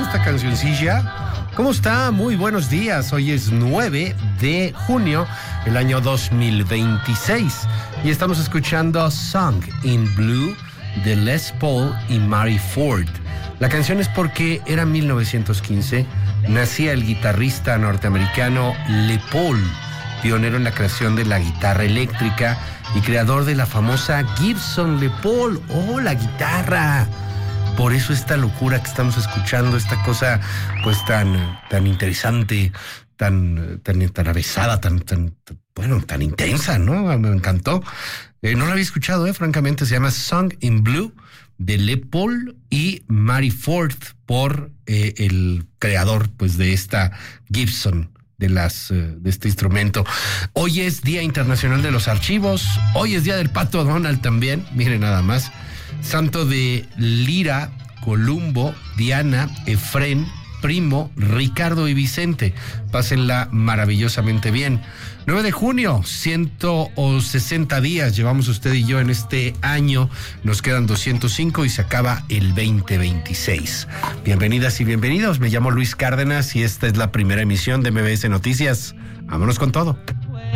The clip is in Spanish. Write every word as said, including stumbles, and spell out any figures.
esta cancioncilla? ¿Cómo está? Muy buenos días. Hoy es nueve de junio, el año dos mil veintiséis. Y estamos escuchando Song in Blue de Les Paul y Mary Ford. La canción es porque era mil novecientos quince. Nacía el guitarrista norteamericano Les Paul, pionero en la creación de la guitarra eléctrica y creador de la famosa Gibson Les Paul. ¡Oh, la guitarra! Por eso esta locura que estamos escuchando, esta cosa pues tan, tan interesante, tan, tan, tan avesada, tan, tan, tan, bueno, tan intensa, ¿no? Me encantó. Eh, no la había escuchado, eh, francamente. Se llama Song in Blue de Les Paul y Mary Ford, por eh, el creador pues de esta Gibson, de las uh, de este instrumento. Hoy es Día Internacional de los Archivos. Hoy es Día del Pato Donald también. Miren nada más. Santo de Lira, Columbo, Diana, Efrén, Primo, Ricardo y Vicente. Pásenla maravillosamente bien. nueve de junio, ciento sesenta días llevamos usted y yo en este año. Nos quedan doscientos cinco y se acaba el veinte veintiséis. Bienvenidas y bienvenidos. Me llamo Luis Cárdenas y esta es la primera emisión de M B S Noticias. Vámonos con todo.